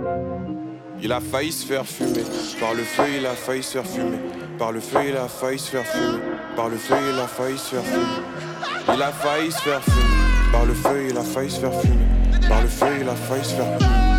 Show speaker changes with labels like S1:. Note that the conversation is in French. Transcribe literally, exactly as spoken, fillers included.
S1: Il a failli se faire fumer. Par le feu, il a failli se faire fumer. Par le feu, il a failli se faire fumer. Par le feu, il a failli se faire fumer. Il a failli se faire fumer. Par le feu, il a failli se faire fumer. Par le feu, il a failli se faire fumer.